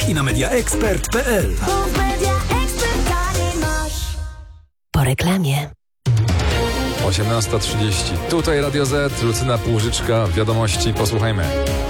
i na mediaexpert.pl. Po reklamie. 18:30. Tutaj Radio Z, Lucyna Półżyczka, wiadomości, posłuchajmy.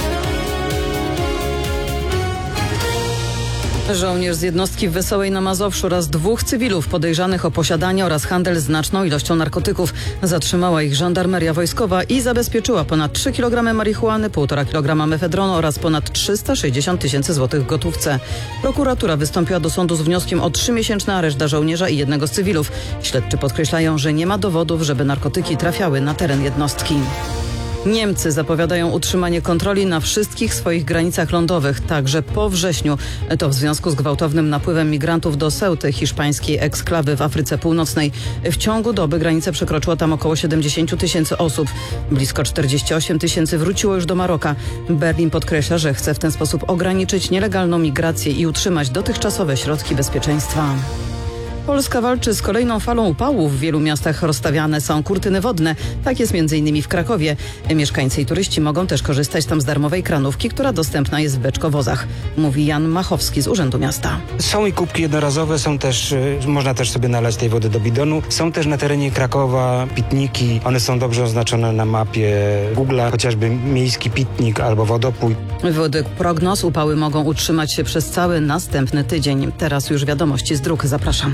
Żołnierz z jednostki w Wesołej na Mazowszu oraz 2 cywilów podejrzanych o posiadanie oraz handel znaczną ilością narkotyków. Zatrzymała ich żandarmeria wojskowa i zabezpieczyła ponad 3 kg marihuany, 1,5 kg mefedronu oraz ponad 360 000 złotych w gotówce. Prokuratura wystąpiła do sądu z wnioskiem o 3-miesięczny areszt dla żołnierza i jednego z cywilów. Śledczy podkreślają, że nie ma dowodów, żeby narkotyki trafiały na teren jednostki. Niemcy zapowiadają utrzymanie kontroli na wszystkich swoich granicach lądowych, także po wrześniu. To w związku z gwałtownym napływem migrantów do Ceuty, hiszpańskiej eksklawy w Afryce Północnej. W ciągu doby granicę przekroczyło tam około 70 000 osób. Blisko 48 000 wróciło już do Maroka. Berlin podkreśla, że chce w ten sposób ograniczyć nielegalną migrację i utrzymać dotychczasowe środki bezpieczeństwa. Polska walczy z kolejną falą upałów. W wielu miastach rozstawiane są kurtyny wodne. Tak jest m.in. w Krakowie. Mieszkańcy i turyści mogą też korzystać tam z darmowej kranówki, która dostępna jest w beczkowozach. Mówi Jan Machowski z Urzędu Miasta. Są i kubki jednorazowe, są też, można też sobie nalać tej wody do bidonu. Są też na terenie Krakowa pitniki. One są dobrze oznaczone na mapie Google'a, chociażby miejski pitnik albo wodopój. Według prognoz upały mogą utrzymać się przez cały następny tydzień. Teraz już wiadomości z dróg. Zapraszam.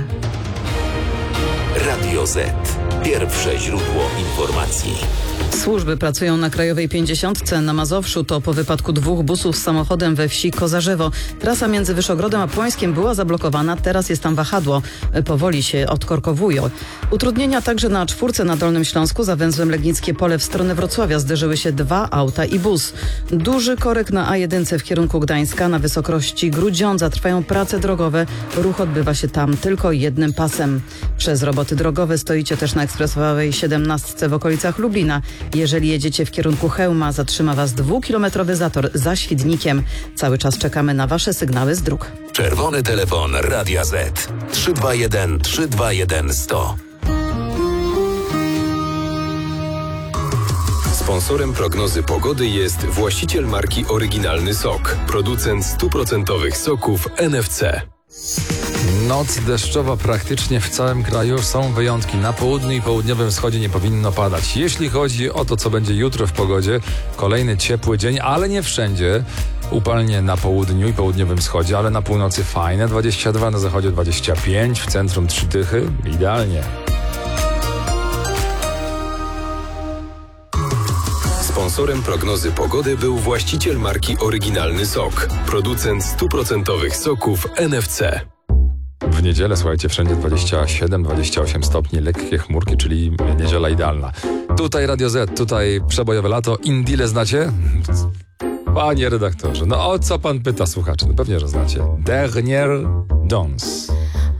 Radio Z. Pierwsze źródło informacji. Służby pracują na Krajowej 50 na Mazowszu. To po wypadku 2 busów z samochodem we wsi Kozarzewo. Trasa między Wyszogrodem a Płońskiem była zablokowana. Teraz jest tam wahadło. Powoli się odkorkowują. Utrudnienia także na 4 na Dolnym Śląsku. Za węzłem Legnickie Pole w stronę Wrocławia zderzyły się 2 auta i bus. Duży korek na A1 w kierunku Gdańska. Na wysokości Grudziądza trwają prace drogowe. Ruch odbywa się tam tylko jednym pasem. Przez roboty drogowe stoicie też na ekspresowej 17 w okolicach Lublina. Jeżeli jedziecie w kierunku Chełma, zatrzyma Was 2-kilometrowy zator za Świdnikiem. Cały czas czekamy na Wasze sygnały z dróg. Czerwony telefon Radia Z. 321 321 100. Sponsorem prognozy pogody jest właściciel marki Oryginalny Sok, producent 100% soków NFC. Noc deszczowa praktycznie w całym kraju. Są wyjątki. Na południu i południowym wschodzie nie powinno padać. Jeśli chodzi o to, co będzie jutro w pogodzie, kolejny ciepły dzień, ale nie wszędzie. Upalnie na południu i południowym wschodzie, ale na północy fajne. 22, na zachodzie 25, w centrum 3 dychy. Idealnie. Sponsorem prognozy pogody był właściciel marki Oryginalny Sok, producent 100% soków NFC. W niedzielę, słuchajcie, wszędzie 27-28 stopni, lekkie chmurki, czyli niedziela idealna. Tutaj Radio Z, tutaj przebojowe lato. Indile znacie? Panie redaktorze, no o co pan pyta słuchaczy? No pewnie, że znacie. Dernière danse.